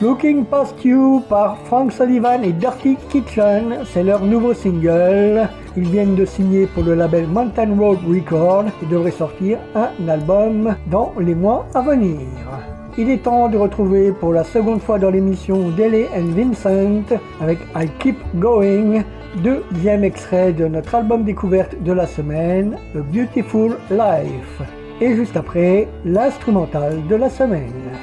Looking Past You par Frank Sullivan et Dirty Kitchen, c'est leur nouveau single. Ils viennent de signer pour le label Mountain Road Records et devraient sortir un album dans les mois à venir. Il est temps de retrouver pour la seconde fois dans l'émission Dele & Vincent avec I Keep Going, deuxième extrait de notre album découverte de la semaine, A Beautiful Life. Et juste après, l'instrumental de la semaine.